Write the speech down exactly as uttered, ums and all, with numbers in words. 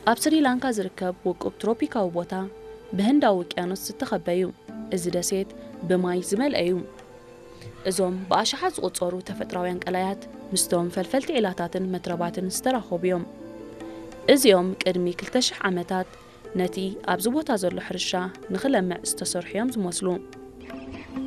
ኣብ ስሪላንካ ዝርከብ ውቁብ ትሮፒካዊ ቦታ ብህንዳዊ ውቅያኖስ ዝተኸበዩ እዚ ደሴት ብማይ ዝመልአ እዩ እዞም ብኣሽሓት ዝቑጸሩ ተፈጥሮአውያን ቀላያት ምስቶም ፈልፈልቲ ዒላታትን መትረባትን ዝተራኸቡ እዮም እዚኦም ቅድሚ ክልተ ሽሕ ዓመታት ነቲ ኣብዚ ቦታ ዘሎ ሕርሻ ንኽለምዕ ዝተሰርሑ እዮም ዝመስሉ